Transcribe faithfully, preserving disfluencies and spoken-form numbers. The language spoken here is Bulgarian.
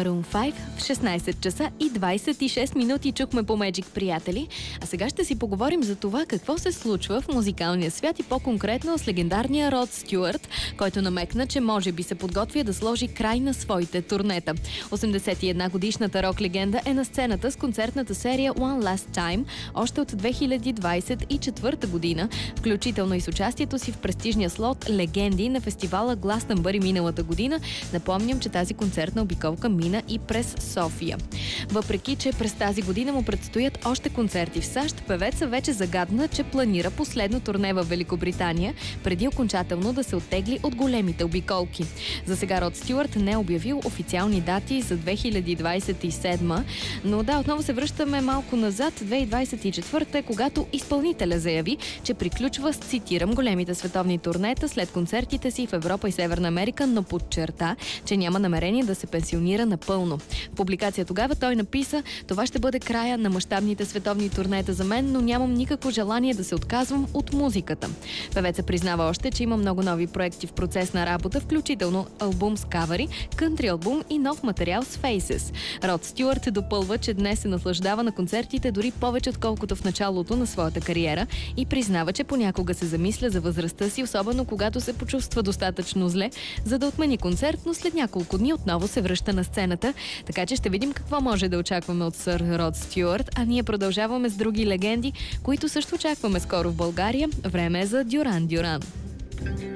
Maroon пет в шестнайсет часа и двайсет и шест минути чухме по Magic, приятели. А сега ще си поговорим за това какво се случва в музикалния свят и по-конкретно с легендарния Род Стюарт, който намекна, че може би се подготвя да сложи край на своите турнета. осемдесет и една годишната рок легенда е на сцената с концертната серия One Last Time още от две хиляди двайсет и четвърта година, включително и с участието си в престижния слот Легенди на фестивала Гластънбъри миналата година. Напомням, че тази концертна обиколка мина и през София. Въпреки че през тази година му предстоят още концерти в САЩ, певеца вече загадна, че планира последно турне в Великобритания, преди окончателно да се оттегли от големите обиколки. За сега Род Стюарт не е обявил официални дати за две хиляди двайсет и седма, но да, отново се връщаме малко назад. две хиляди двайсет и четвърта, когато изпълнителя заяви, че приключва с, цитирам, големите световни турнета след концертите си в Европа и Северна Америка, но подчерта, че няма намерение да се пенсионира напълно. В публикация тогава той написа: "Това ще бъде края на мащабните световни турнета за мен, но нямам никакво желание да се отказвам от музиката." Певеца признава още, че има много нови проекти в процес на работа, включително албум с кавъри, кънтри албум и нов материал с Faces. Род Стюарт допълва, че днес се наслаждава на концертите дори повече отколкото в началото на своята кариера и признава, че понякога се замисля за възрастта си, особено когато се почувства достатъчно зле, за да отмени концерт, но след няколко дни отново се връща на сцената. Така че ще видим какво може да очакваме от сър Род Стюарт, а ние продължаваме с други легенди, които също очакваме скоро в България. Време е за Дюран Дюран.